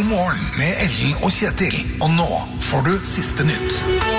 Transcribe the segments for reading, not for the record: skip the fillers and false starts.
God morgen med Ellen og Kjetil. Og nå får du siste nytt.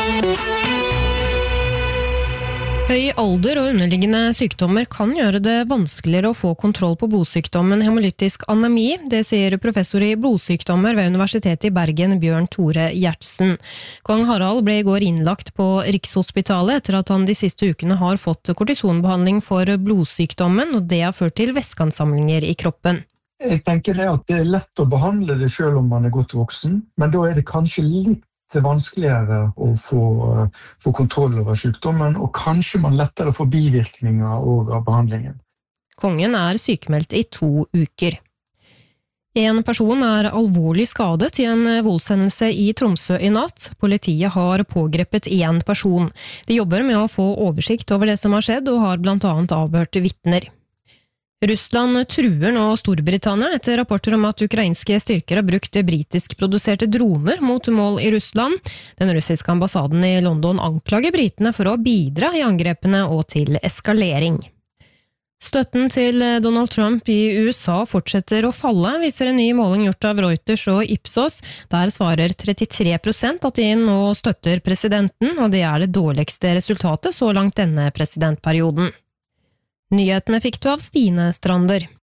Høy alder og underliggende sykdommer kan gjøre det vanskeligere å få kontroll på blodsykdommen hemolytisk anemi. Det sier professor i blodsykdommer ved Universitetet i Bergen, Bjørn Tore Gjertsen. Kong Harald ble i går innlagt på Rikshospitalet etter at han de siste ukene har fått kortisonbehandling for blodsykdommen, og det har ført til væskeansamlinger i kroppen. Jeg tenker det at det er lett å behandle det selv om man er godt voksen, men da er det kanskje litt vanskeligere å få kontroll over sykdommen, og kanskje man lettere får bivirkninger av behandlingen. Kongen er sykemeldt i 2 uker. En person er alvorlig skadet i en voldshendelse i Tromsø i natt. Politiet har pågrepet 1 person. De jobber med å få oversikt over det som har skjedd, og har blant annet avhørt vitner. Russland truer nå Storbritannia etter rapporter om at ukrainske styrker har brukt britisk-produserte droner mot mål i Russland. Den russiske ambassaden i London anklager britene for å bidra i angrepene og til eskalering. Støtten til Donald Trump i USA fortsetter å falle, viser en ny måling gjort av Reuters og Ipsos. Der svarer 33% at de nå støtter presidenten, og det er det dårligste resultatet så langt denne presidentperioden. Nyhetene fikk du av Stine Strander.